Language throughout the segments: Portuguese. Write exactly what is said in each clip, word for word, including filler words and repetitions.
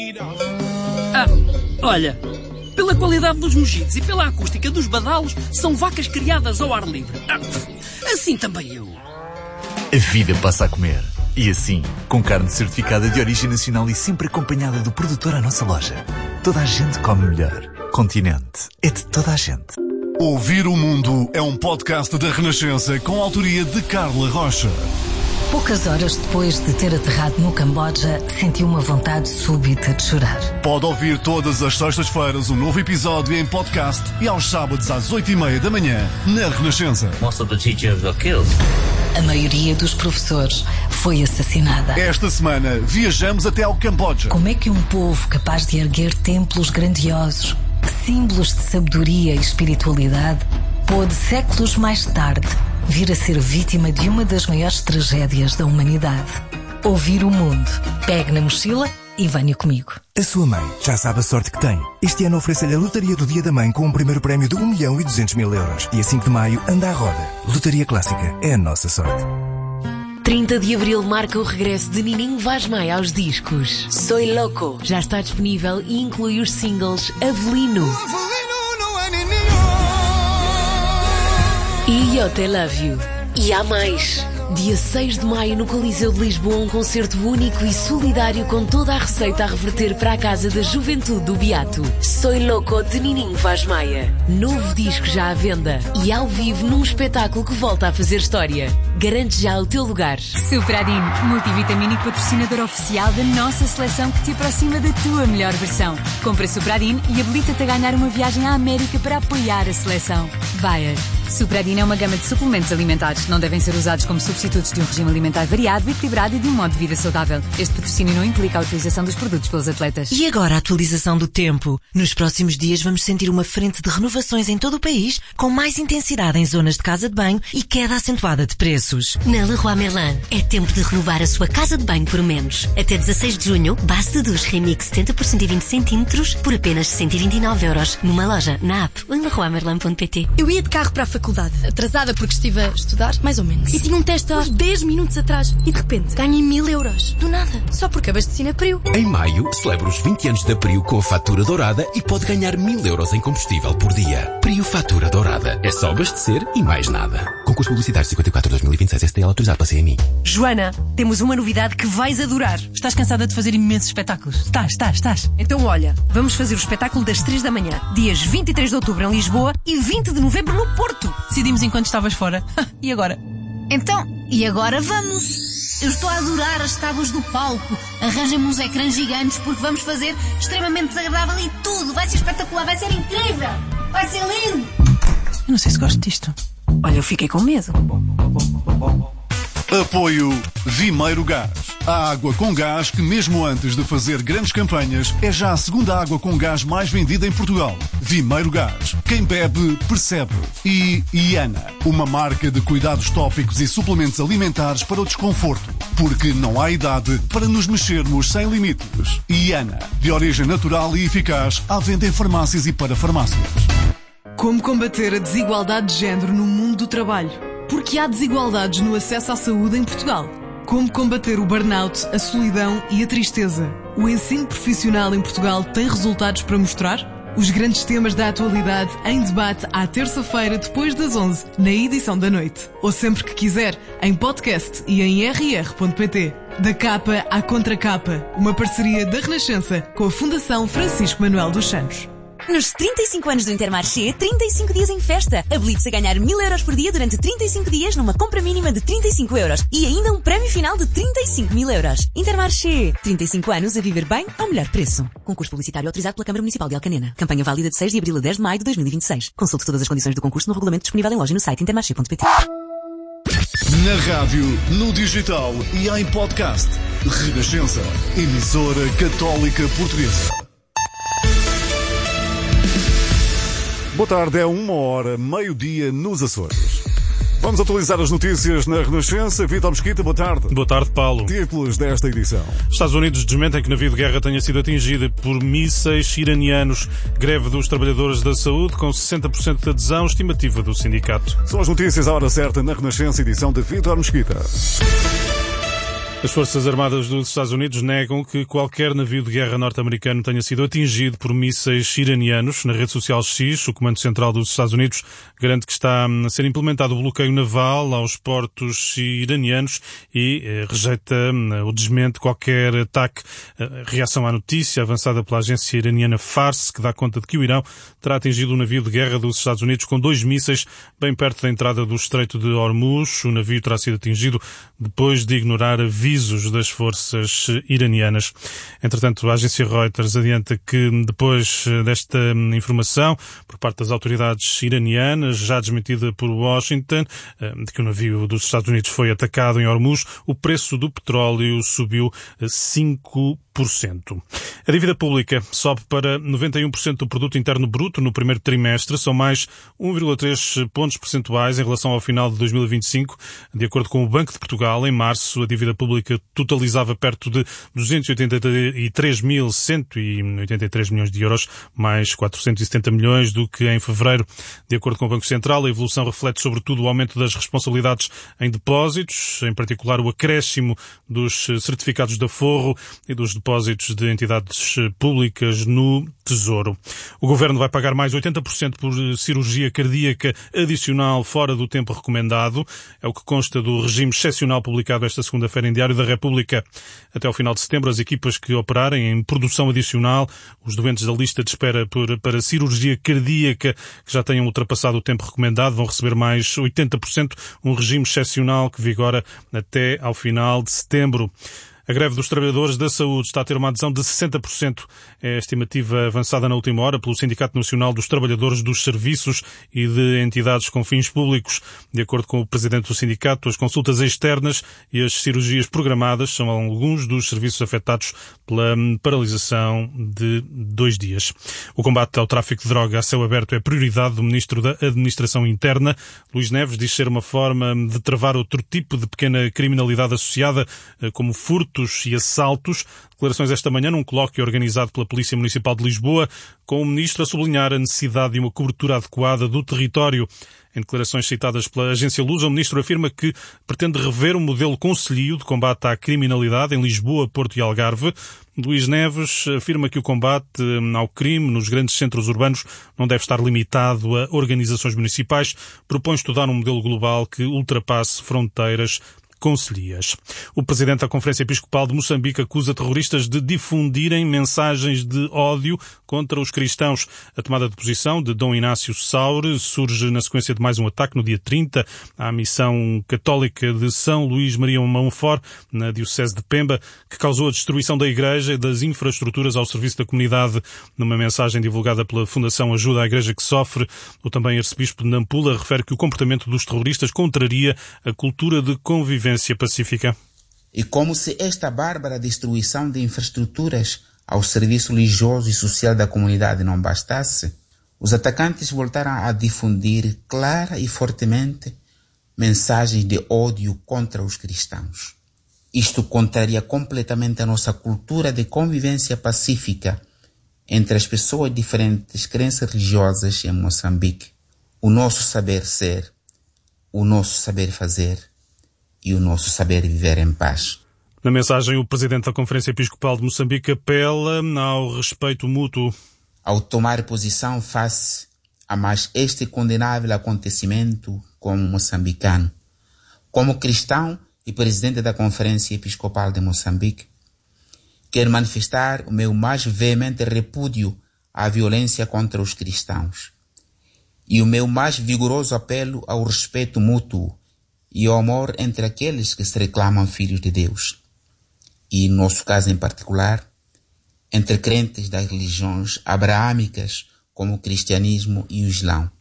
Ah, olha, pela qualidade dos mojitos e pela acústica dos badalos, são vacas criadas ao ar livre. Ah, assim também eu. A vida passa a comer. E assim, com carne certificada de origem nacional e sempre acompanhada do produtor à nossa loja. Toda a gente come melhor. Continente é de toda a gente. Ouvir o Mundo é um podcast da Renascença com a autoria de Carla Rocha. Poucas horas depois de ter aterrado no Camboja, sentiu uma vontade súbita de chorar. Pode ouvir todas as sextas-feiras um novo episódio em podcast e aos sábados às oito e meia da manhã na Renascença. Most of the teachers were killed. A maioria dos professores foi assassinada. Esta semana viajamos até ao Camboja. Como é que um povo capaz de erguer templos grandiosos, símbolos de sabedoria e espiritualidade, pôde séculos mais tarde vir a ser vítima de uma das maiores tragédias da humanidade? Ouvir o Mundo. Pegue na mochila e venha comigo. A sua mãe já sabe a sorte que tem. Este ano oferece-lhe a Lotaria do Dia da Mãe com um primeiro prémio de um milhão e duzentos mil euros. E a cinco de maio anda à roda. Lotaria Clássica é a nossa sorte. trinta de abril marca o regresso de Nininho Vaz Maia aos discos. Soy Loco já está disponível e inclui os singles Avelino e Eu Te Love You. E há mais. Dia seis de maio no Coliseu de Lisboa, um concerto único e solidário com toda a receita a reverter para a Casa da Juventude do Beato. Soy Loco de Nininho Vaz Maia. Novo disco já à venda e ao vivo num espetáculo que volta a fazer história. Garante já o teu lugar. Supradin, multivitamínico patrocinador oficial da nossa seleção que te aproxima da tua melhor versão. Compra Supradin e habilita-te a ganhar uma viagem à América para apoiar a seleção. Bayer. Supradin é uma gama de suplementos alimentares. Não devem ser usados como substitutos de um regime alimentar variado, equilibrado e de um modo de vida saudável. Este patrocínio não implica a utilização dos produtos pelos atletas. E agora a atualização do tempo. Nos próximos dias vamos sentir uma frente de renovações em todo o país, com mais intensidade em zonas de casa de banho e queda acentuada de preços. Na Leroy Merlin, é tempo de renovar a sua casa de banho por menos. Até dezasseis de junho, base de duche Remix setenta por cento e vinte centímetros por apenas cento e vinte e nove euros. Numa loja, na app ou em leroy merlin ponto pt. Eu ia de carro para a faculdade, atrasada porque estive a estudar, mais ou menos. E tinha um teste há dez minutos atrás. E de repente, ganhei mil euros. Do nada. Só porque abasteci na Prio. Em maio, celebra os vinte anos da Prio com a fatura dourada e pode ganhar mil euros em combustível por dia. Prio Fatura Dourada. É só abastecer e mais nada. Concurso publicitário cinquenta e quatro dois mil e vinte e seis S T L autorizado pela C M I. Joana, temos uma novidade que vais adorar. Estás cansada de fazer imensos espetáculos? Estás, estás, estás. Então olha, vamos fazer o espetáculo das três da manhã. Dias vinte e três de outubro em Lisboa e vinte de novembro no Porto. Decidimos enquanto estavas fora. E agora? Então, e agora vamos? Eu estou a adorar as tábuas do palco. Arranjem-me uns ecrãs gigantes porque vamos fazer extremamente desagradável e tudo. Vai ser espetacular, vai ser incrível. Vai ser lindo. Eu não sei se gosto disto. Olha, eu fiquei com medo. Apoio Vimeiro Gás. A água com gás que, mesmo antes de fazer grandes campanhas, é já a segunda água com gás mais vendida em Portugal. Vimeiro Gás. Quem bebe, percebe. E Iana, uma marca de cuidados tópicos e suplementos alimentares para o desconforto. Porque não há idade para nos mexermos sem limites. Iana, de origem natural e eficaz, à venda em farmácias e para farmácias. Como combater a desigualdade de género no mundo do trabalho? Porque há desigualdades no acesso à saúde em Portugal. Como combater o burnout, a solidão e a tristeza? O ensino profissional em Portugal tem resultados para mostrar? Os grandes temas da atualidade em debate à terça-feira depois das onze, na edição da noite. Ou sempre que quiser, em podcast e em r r ponto p t. Da capa à contracapa, uma parceria da Renascença com a Fundação Francisco Manuel dos Santos. Nos trinta e cinco anos do Intermarché, trinta e cinco dias em festa. Habilite-se a ganhar mil euros por dia durante trinta e cinco dias numa compra mínima de trinta e cinco euros e ainda um prémio final de trinta e cinco mil euros. Intermarché. trinta e cinco anos a viver bem ao melhor preço. Concurso publicitário autorizado pela Câmara Municipal de Alcanena. Campanha válida de seis de abril a dez de maio de dois mil e vinte e seis. Consulte todas as condições do concurso no regulamento disponível em loja e no site intermarché ponto p t. Na rádio, no digital e em podcast. Renascença. Emissora Católica Portuguesa. Boa tarde, é uma hora, meio-dia nos Açores. Vamos atualizar as notícias na Renascença. Vítor Mesquita, boa tarde. Boa tarde, Paulo. Títulos desta edição. Estados Unidos desmentem que navio de guerra tenha sido atingido por mísseis iranianos. Greve dos trabalhadores da saúde com sessenta por cento de adesão, estimativa do sindicato. São as notícias à hora certa na Renascença, edição de Vítor Mesquita. As Forças Armadas dos Estados Unidos negam que qualquer navio de guerra norte-americano tenha sido atingido por mísseis iranianos. Na rede social X, o Comando Central dos Estados Unidos garante que está a ser implementado o bloqueio naval aos portos iranianos e eh, rejeita eh, o desmente de qualquer ataque. A reação à notícia avançada pela agência iraniana Fars, que dá conta de que o Irão terá atingido um navio de guerra dos Estados Unidos com dois mísseis bem perto da entrada do Estreito de Hormuz. O navio terá sido atingido depois de ignorar avisos das forças iranianas. Entretanto, a agência Reuters adianta que depois desta informação por parte das autoridades iranianas, já desmentida por Washington, de que o navio dos Estados Unidos foi atacado em Hormuz, o preço do petróleo subiu cinco por cento. A dívida pública sobe para noventa e um por cento do produto interno bruto no primeiro trimestre, são mais um vírgula três pontos percentuais em relação ao final de dois mil e vinte e cinco. De acordo com o Banco de Portugal, em março a dívida pública totalizava perto de duzentos e oitenta e três mil cento e oitenta e três milhões de euros, mais quatrocentos e setenta milhões do que em fevereiro. De acordo com o Banco Central, a evolução reflete sobretudo o aumento das responsabilidades em depósitos, em particular o acréscimo dos certificados de aforro e dos depósitos de entidades públicas no Tesouro. O Governo vai pagar mais oitenta por cento por cirurgia cardíaca adicional fora do tempo recomendado. É o que consta do regime excepcional publicado esta segunda-feira em Diário da República. Até ao final de setembro, as equipas que operarem em produção adicional, os doentes da lista de espera por, para cirurgia cardíaca que já tenham ultrapassado o tempo recomendado, vão receber mais oitenta por cento, um regime excepcional que vigora até ao final de setembro. A greve dos trabalhadores da saúde está a ter uma adesão de sessenta por cento. É a estimativa avançada na última hora pelo Sindicato Nacional dos Trabalhadores dos Serviços e de Entidades com Fins Públicos. De acordo com o presidente do sindicato, as consultas externas e as cirurgias programadas são alguns dos serviços afetados pela paralisação de dois dias. O combate ao tráfico de droga a céu aberto é prioridade do Ministro da Administração Interna. Luís Neves diz ser uma forma de travar outro tipo de pequena criminalidade associada, como furto e assaltos. Declarações esta manhã num colóquio organizado pela Polícia Municipal de Lisboa, com o Ministro a sublinhar a necessidade de uma cobertura adequada do território. Em declarações citadas pela agência Lusa, o Ministro afirma que pretende rever o modelo concelhio de combate à criminalidade em Lisboa, Porto e Algarve. Luís Neves afirma que o combate ao crime nos grandes centros urbanos não deve estar limitado a organizações municipais. Propõe estudar um modelo global que ultrapasse fronteiras concelhias. O presidente da Conferência Episcopal de Moçambique acusa terroristas de difundirem mensagens de ódio contra os cristãos. A tomada de posição de Dom Inácio Saure surge na sequência de mais um ataque no dia trinta à missão católica de São Luís Maria Monfort, na Diocese de Pemba, que causou a destruição da igreja e das infraestruturas ao serviço da comunidade. Numa mensagem divulgada pela Fundação Ajuda à Igreja que Sofre, o também arcebispo de Nampula refere que o comportamento dos terroristas contraria a cultura de convivência pacífica. E como se esta bárbara destruição de infraestruturas ao serviço religioso e social da comunidade não bastasse, os atacantes voltaram a difundir clara e fortemente mensagens de ódio contra os cristãos. Isto contraria completamente a nossa cultura de convivência pacífica entre as pessoas de diferentes crenças religiosas em Moçambique, o nosso saber ser, o nosso saber fazer e o nosso saber viver em paz. Na mensagem, o presidente da Conferência Episcopal de Moçambique apela ao respeito mútuo. Ao tomar posição face a mais este condenável acontecimento como moçambicano, como cristão e presidente da Conferência Episcopal de Moçambique, quero manifestar o meu mais veemente repúdio à violência contra os cristãos e o meu mais vigoroso apelo ao respeito mútuo e ao amor entre aqueles que se reclamam filhos de Deus. E, no nosso caso em particular, entre crentes das religiões abraâmicas, como o cristianismo e o islão.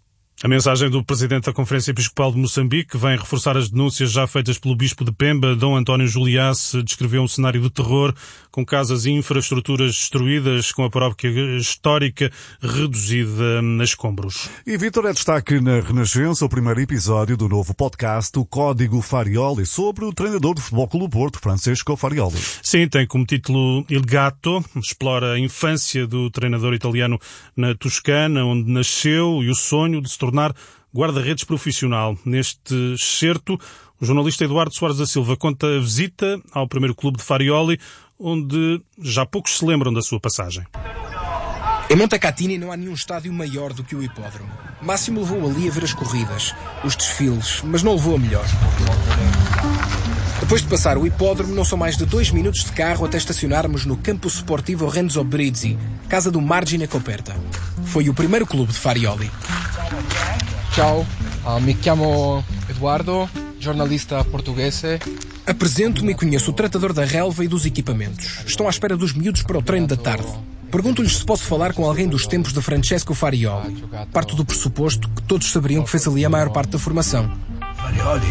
A mensagem do presidente da Conferência Episcopal de Moçambique vem reforçar as denúncias já feitas pelo bispo de Pemba. Dom António Juliace descreveu um cenário de terror, com casas e infraestruturas destruídas, com a paróquia histórica reduzida a escombros. E Vítor, é destaque na Renascença o primeiro episódio do novo podcast, o Código Farioli, sobre o treinador do Futebol Clube do Porto, Francesco Farioli. Sim, tem como título Il Gatto, explora a infância do treinador italiano na Toscana, onde nasceu, e o sonho de se tornar guarda-redes profissional. Neste excerto, O jornalista Eduardo Soares da Silva conta a visita ao primeiro clube de Farioli, onde já poucos se lembram da sua passagem. Em Montecatini não há nenhum estádio maior do que o hipódromo. Máximo levou ali a ver as corridas, os desfiles, mas não levou a melhor. Depois de passar o hipódromo, não são mais de dois minutos de carro até estacionarmos no Campo Sportivo Renzo Brizzi, casa do Margine Coperta. Foi o primeiro clube de Farioli. Ciao, uh, mi chiamo Eduardo, jornalista português. Apresento-me e conheço o tratador da relva e dos equipamentos. Estão à espera dos miúdos para o treino da tarde. Pergunto-lhes se posso falar com alguém dos tempos de Francesco Farioli. Parto do pressuposto que todos saberiam que fez ali a maior parte da formação. Farioli?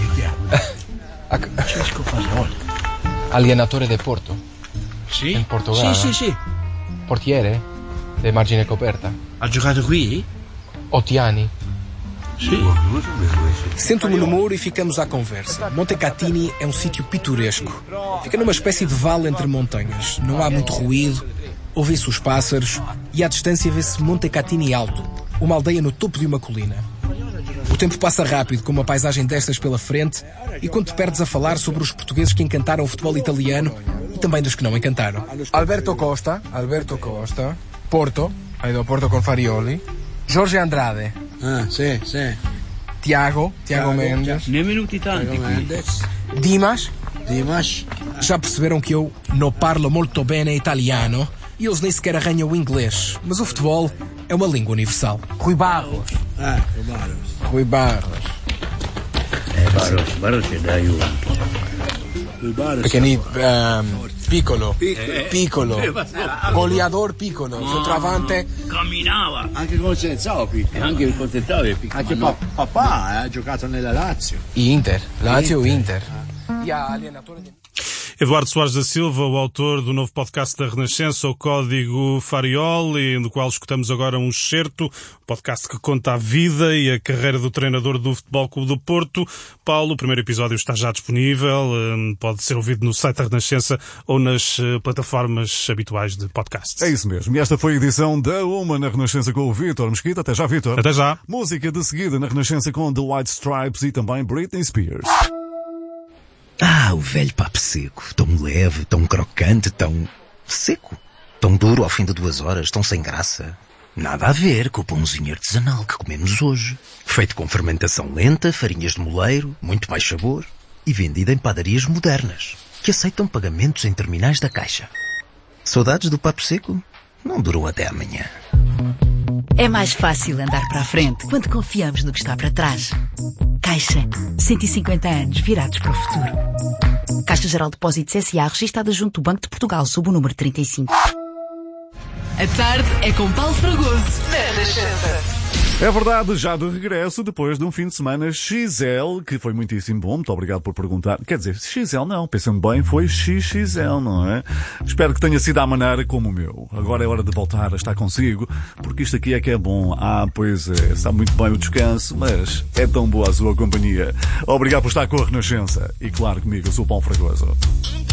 Francesco Farioli. Allenatore de Porto. Sì? In Portogallo. Sì, sì, sì. Portiere de Margine Coperta. Ha giocato qui? Otto anni. Sim. Sento-me no muro e ficamos à conversa. Montecatini é um sítio pitoresco. Fica numa espécie de vale entre montanhas. Não há muito ruído, ouvem-se os pássaros e à distância vê-se Montecatini Alto, uma aldeia no topo de uma colina. O tempo passa rápido com uma paisagem destas pela frente e quando te perdes a falar sobre os portugueses que encantaram o futebol italiano e também dos que não encantaram. Alberto Costa, Alberto Costa, Porto, ha ido a Porto con Farioli. Jorge Andrade. Ah, sì, sì. Tiago, Tiago Mendes. Ne è venuti tanti qui. Dimas? Dimas. Já perceberam que eu não parlo muito bem italiano e eles nem sequer arranham o inglês, mas o futebol é uma língua universal. Rui Barros. Ah, Rui Barros. Rui Barros. Eh, Barros, Barros è da Juventus. Rui Barros. Pequenito, um, piccolo, piccolo, goleador piccolo, centroavante. Camminava. Anche con Senzao piccolo. Anche con Senzao è piccolo. Anche pa- papà eh, ha giocato nella Lazio. Inter, Lazio Inter. E a allenatore di... Eduardo Soares da Silva, o autor do novo podcast da Renascença, o Código Farioli, no qual escutamos agora um excerto, um podcast que conta a vida e a carreira do treinador do Futebol Clube do Porto. Paulo, o primeiro episódio está já disponível, pode ser ouvido no site da Renascença ou nas plataformas habituais de podcast. É isso mesmo. E esta foi a edição da Uma na Renascença com o Vítor Mesquita. Até já, Vítor. Até já. Música de seguida na Renascença com The White Stripes e também Britney Spears. Ah, o velho papo seco, tão leve, tão crocante, tão seco, tão duro ao fim de duas horas, tão sem graça. Nada a ver com o pãozinho artesanal que comemos hoje, feito com fermentação lenta, farinhas de moleiro, muito mais sabor e vendido em padarias modernas, que aceitam pagamentos em terminais da Caixa. Saudades do papo seco? Não durou até amanhã. É mais fácil andar para a frente quando confiamos no que está para trás. Caixa. cento e cinquenta anos virados para o futuro. Caixa Geral de Depósitos S A registada junto do Banco de Portugal sob o número trinta e cinco. A tarde é com Paulo Fragoso na Renascença. É verdade, já de regresso, depois de um fim de semana X L, que foi muitíssimo bom, muito obrigado por perguntar. Quer dizer, X L não, pensando bem, foi X X L, não é? Espero que tenha sido à maneira como o meu. Agora é hora de voltar a estar consigo, porque isto aqui é que é bom. Ah, pois é, está muito bem o descanso, mas é tão boa a sua companhia. Obrigado por estar com a Renascença. E claro, comigo, eu sou o Paulo Fragoso.